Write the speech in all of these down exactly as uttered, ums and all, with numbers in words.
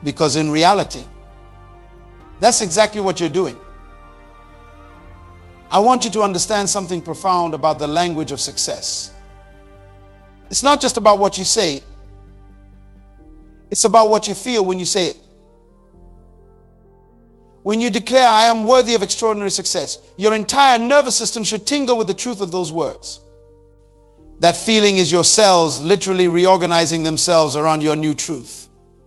Because in reality, that's exactly what you're doing. I want you to understand something profound about the language of success. It's not just about what you say. It's about what you feel when you say it. When you declare, I am worthy of extraordinary success, your entire nervous system should tingle with the truth of those words. That feeling is your cells literally reorganizing themselves around your new truth.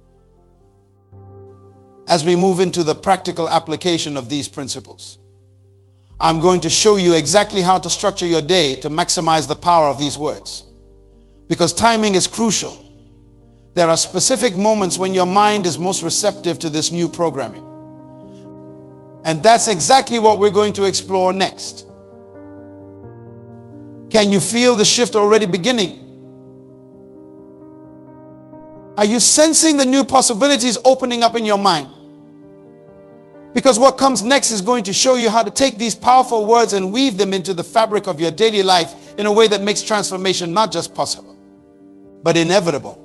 As we move into the practical application of these principles, I'm going to show you exactly how to structure your day to maximize the power of these words. Because timing is crucial. There are specific moments when your mind is most receptive to this new programming. And that's exactly what we're going to explore next. Can you feel the shift already beginning? Are you sensing the new possibilities opening up in your mind? Because what comes next is going to show you how to take these powerful words and weave them into the fabric of your daily life in a way that makes transformation not just possible, but inevitable.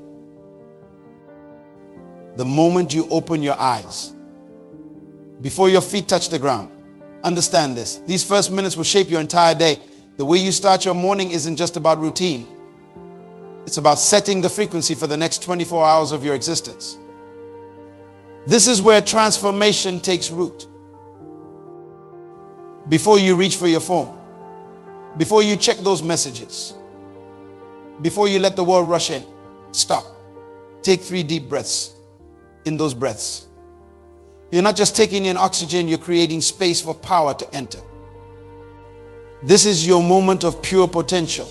The moment you open your eyes, before your feet touch the ground, understand this. These first minutes will shape your entire day. The way you start your morning isn't just about routine. It's about setting the frequency for the next twenty-four hours of your existence. This is where transformation takes root. Before you reach for your phone, before you check those messages, before you let the world rush in, stop. Take three deep breaths. In those breaths, you're not just taking in oxygen, you're creating space for power to enter. This is your moment of pure potential.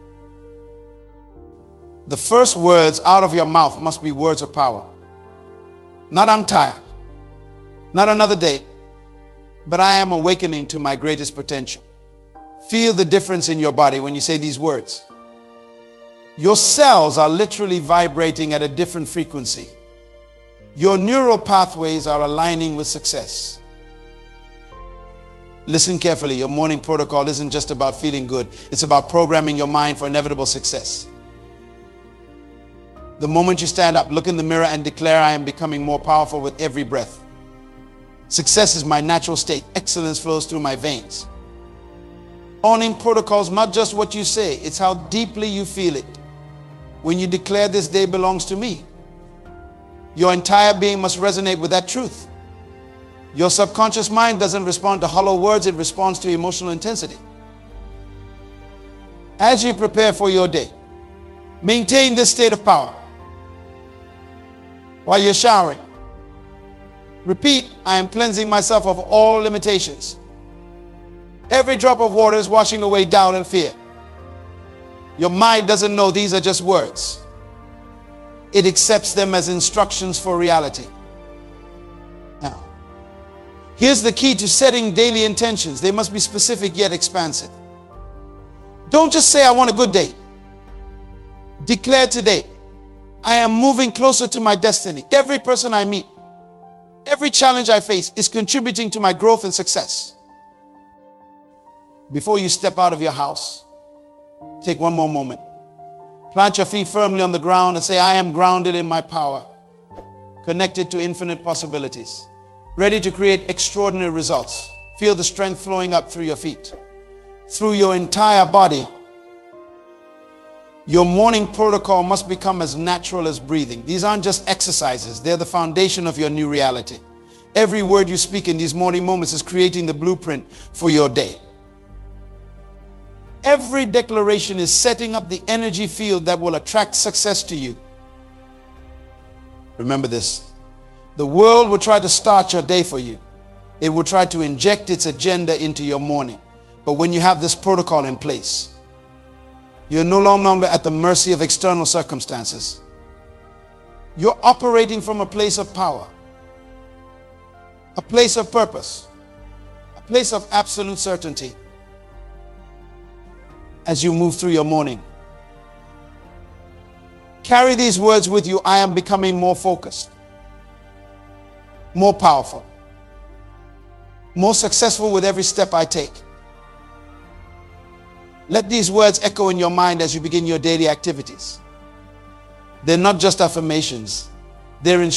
The first words out of your mouth must be words of power. Not I'm tired, not another day, but I am awakening to my greatest potential. Feel the difference in your body when you say these words. Your cells are literally vibrating at a different frequency. Your neural pathways are aligning with success. Listen carefully. Your morning protocol isn't just about feeling good. It's about programming your mind for inevitable success. The moment you stand up, look in the mirror and declare, I am becoming more powerful with every breath. Success is my natural state. Excellence flows through my veins. Morning protocols, not just what you say, it's how deeply you feel it. When you declare this day belongs to me, your entire being must resonate with that truth. Your subconscious mind doesn't respond to hollow words, it responds to emotional intensity. As you prepare for your day, maintain this state of power. While you're showering, repeat, I am cleansing myself of all limitations. Every drop of water is washing away doubt and fear. Your mind doesn't know these are just words. It accepts them as instructions for reality. Now, here's the key to setting daily intentions. They must be specific yet expansive. Don't just say, I want a good day. Declare today, I am moving closer to my destiny. Every person I meet, every challenge I face is contributing to my growth and success. Before you step out of your house, take one more moment. Plant your feet firmly on the ground and say, I am grounded in my power, connected to infinite possibilities, ready to create extraordinary results. Feel the strength flowing up through your feet, through your entire body. Your morning protocol must become as natural as breathing. These aren't just exercises. They're the foundation of your new reality. Every word you speak in these morning moments is creating the blueprint for your day. Every declaration is setting up the energy field that will attract success to you. Remember this. The world will try to start your day for you. It will try to inject its agenda into your morning. But when you have this protocol in place, you're no longer at the mercy of external circumstances. You're operating from a place of power, a place of purpose, a place of absolute certainty. As you move through your morning, carry these words with you. I am becoming more focused, more powerful, more successful with every step I take. Let these words echo in your mind as you begin your daily activities. They're not just affirmations. They're